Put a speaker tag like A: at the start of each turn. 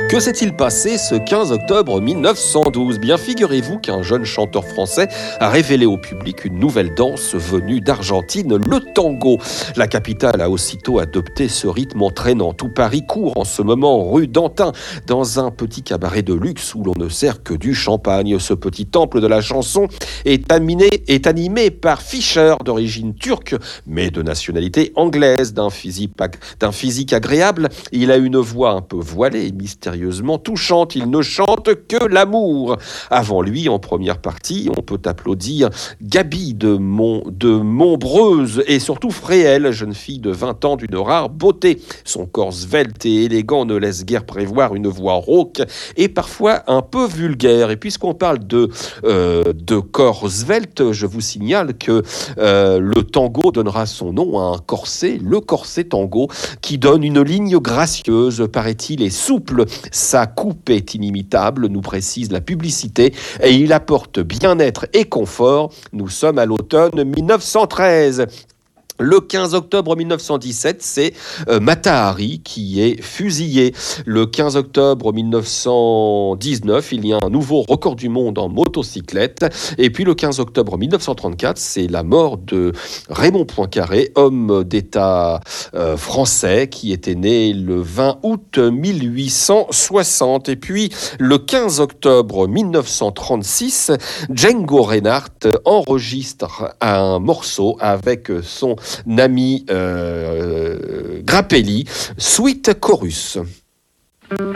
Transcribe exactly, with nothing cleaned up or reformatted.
A: Que s'est-il passé ce quinze octobre mille neuf cent douze ? Bien, figurez-vous qu'un jeune chanteur français a révélé au public une nouvelle danse venue d'Argentine, le tango. La capitale a aussitôt adopté ce rythme entraînant. Tout Paris court en ce moment rue d'Antin, dans un petit cabaret de luxe où l'on ne sert que du champagne. Ce petit temple de la chanson est animé, est animé par Fischer, d'origine turque, mais de nationalité anglaise, d'un physique, d'un physique agréable. Il a une voix un peu voilée et mystérieuse. Touchante, il ne chante que l'amour. Avant lui, en première partie, on peut applaudir Gaby de, Mont, de Montbreuse et surtout Fréhel, jeune fille de vingt ans d'une rare beauté. Son corps svelte et élégant ne laisse guère prévoir une voix rauque et parfois un peu vulgaire. Et puisqu'on parle de, euh, de corps svelte, je vous signale que euh, le tango donnera son nom à un corset, le corset tango, qui donne une ligne gracieuse, paraît-il, et souple. Sa coupe est inimitable, nous précise la publicité, et il apporte bien-être et confort. Nous sommes à l'automne mille neuf cent treize. Le quinze octobre mille neuf cent dix-sept, c'est euh, Mata Hari qui est fusillé. Le quinze octobre mille neuf cent dix-neuf, il y a un nouveau record du monde en motocyclette. Et puis le quinze octobre mille neuf cent trente-quatre, c'est la mort de Raymond Poincaré, homme d'État euh, français qui était né le vingt août mille huit cent soixante. Et puis le quinze octobre mille neuf cent trente-six, Django Reinhardt enregistre un morceau avec son ami euh, Grappelli, Sweet Chorus.